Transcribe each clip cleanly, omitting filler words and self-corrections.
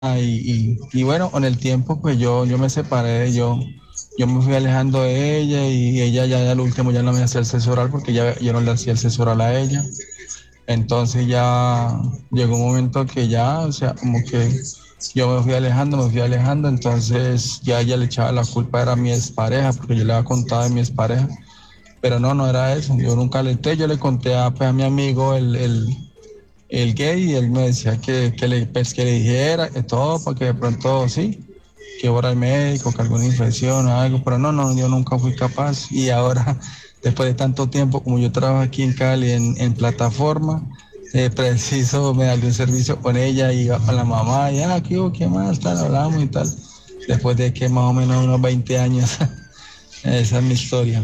y bueno, con el tiempo pues yo me separé, yo me fui alejando de ella y ella ya al último ya no me hacía el sexo oral porque ya yo no le hacía el sexo oral a ella. Entonces ya llegó un momento que ya, o sea, como que yo me fui alejando, entonces ya ella le echaba la culpa era a mi expareja porque yo le había contado de mi expareja, pero no era eso, yo nunca le entré, yo le conté pues, a mi amigo el gay y él me decía que le dijera que todo para que de pronto sí, que fuera al médico, que alguna infección o algo, pero no, yo nunca fui capaz y ahora, después de tanto tiempo, como yo trabajo aquí en Cali en plataforma, preciso me darle un servicio con ella y con la mamá, y ¿qué más? Tal, hablamos y tal, después de que más o menos unos 20 años, esa es mi historia.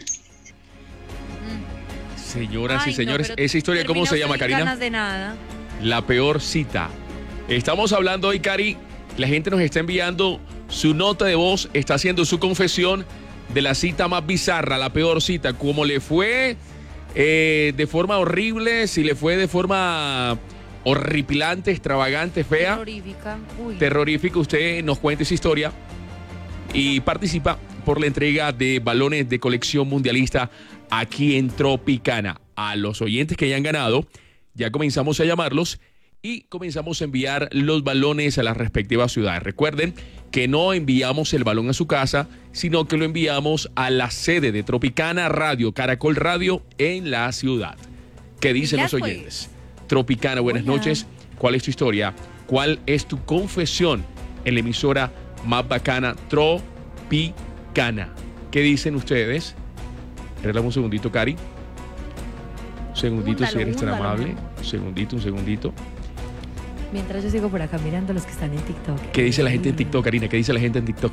Señoras y Ay, no, señores, pero esa historia, ¿cómo termina se usted llama, sin Karina? ganas de nada. La peor cita. Estamos hablando hoy, Cari. La gente nos está enviando su nota de voz, está haciendo su confesión de la cita más bizarra, la peor cita. ¿Cómo le fue? De forma horrible, si le fue de forma horripilante, extravagante, fea, Terrorífica. Uy. terrorífica. Usted nos cuente esa historia y participa por la entrega de balones de colección mundialista aquí en Tropicana. A los oyentes que hayan ganado, ya comenzamos a llamarlos y comenzamos a enviar los balones a las respectivas ciudades. Recuerden que no enviamos el balón a su casa, sino que lo enviamos a la sede de Tropicana Radio, Caracol Radio en la ciudad. ¿Qué dicen Ya los fue. oyentes? Tropicana, buenas Hola. noches. ¿Cuál es tu historia? ¿Cuál es tu confesión en la emisora más bacana, Tropicana? ¿Qué dicen ustedes? Regálame un segundito, Cari. Un segundito, si eres tan Húndalo, amable. mi amor. Un segundito. Mientras yo sigo por acá mirando los que están en TikTok. ¿Qué dice la gente en TikTok, Karina? ¿Qué dice la gente en TikTok?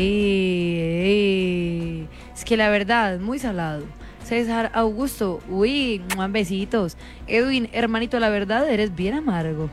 Ey. Es que la verdad, muy salado. César Augusto, uy, besitos. Edwin, hermanito, la verdad, eres bien amargo.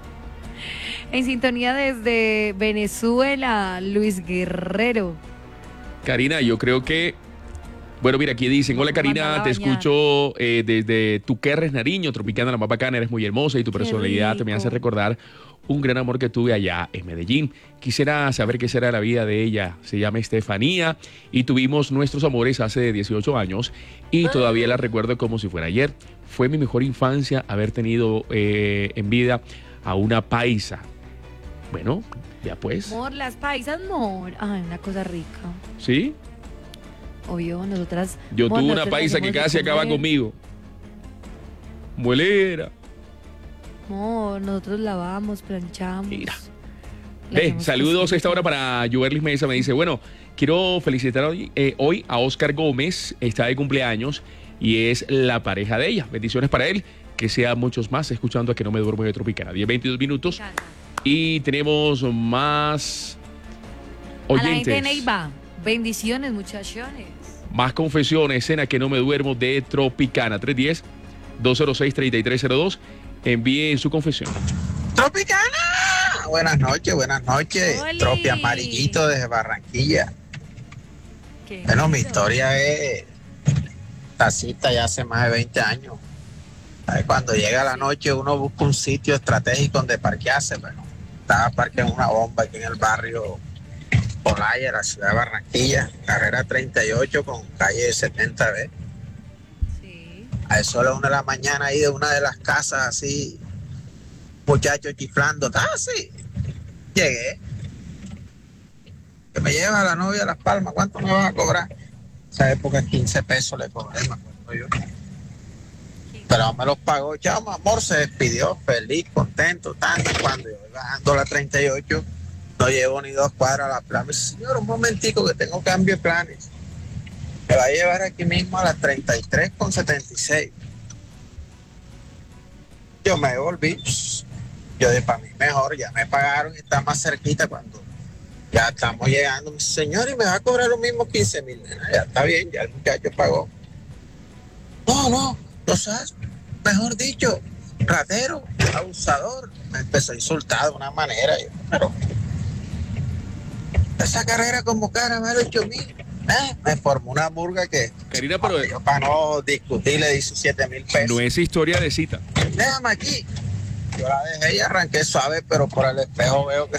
En sintonía desde Venezuela, Luis Guerrero. Karina, yo creo que... Bueno, mira, aquí dicen, hola Karina, Mandala te bañar. escucho desde Tuquerres, Nariño, Tropicana, la más bacana, eres muy hermosa y tu Qué personalidad te me hace rico. recordar un gran amor que tuve allá en Medellín. Quisiera saber qué será la vida de ella. Se llama Estefanía y tuvimos nuestros amores hace 18 años y todavía la recuerdo como si fuera ayer. Fue mi mejor infancia haber tenido en vida a una paisa. Bueno, ya pues. Amor, las paisas, amor. Ay, una cosa rica. ¿Sí? Obvio, nosotras. Yo amor, tuve una nosotras paisa que hacemos de casi acaba comer. conmigo. Muelera. Amor, nosotros lavamos, planchamos. Mira. le Ve, hacemos saludos a esta hora cositas. para Juberlis Mesa. Me dice, bueno, quiero felicitar hoy a Oscar Gómez. Está de cumpleaños y es la pareja de ella. Bendiciones para él. Que sea muchos más escuchando a Que No Me Duermo de Tropicana. 10-22 minutos. Y tenemos más A la gente de oyentes. Neiva. Bendiciones, muchachones. Más confesiones en A Que No Me Duermo de Tropicana. 310-206-3302. Envíen su confesión. Tropicana, buenas noches, Oli. Tropi Amarillito desde Barranquilla. ¿Qué Bueno, mi hizo? historia es tacita ya hace más de 20 años. ¿Sabes? Cuando llega la noche uno busca un sitio estratégico donde parquearse. Bueno, estaba parqueando una bomba aquí en el barrio Olaya, la ciudad de Barranquilla, carrera 38 con calle 70B. Sí. A eso a las 1 de la mañana ahí de una de las casas así, muchachos chiflando, sí. Llegué. Que me lleva la novia a Las Palmas, ¿cuánto me vas a cobrar? Esa época 15 pesos le cobré, me acuerdo yo. Pero me los pagó, ya, mi amor, se despidió, feliz, contento, tanto. Cuando yo voy bajando la 38, no llevo ni 2 cuadras a la plaza. Me dice, señor, un momentico que tengo cambio de planes. Me va a llevar aquí mismo a las 33,76. Yo me devolví. Yo dije, para mí mejor, ya me pagaron y está más cerquita cuando ya estamos llegando. Me dice, señor, y me va a cobrar lo mismo 15,000. Ya está bien, ya el muchacho pagó. No sabes, mejor dicho, ratero, abusador. Me empezó a insultar de una manera. Pero esa carrera como cara me lo hecho mí. Me formó una burga que Karina, pero yo para no discutir le di sus 7,000 pesos. no es historia de cita. Déjame aquí. Yo la dejé y arranqué suave, pero por el espejo veo que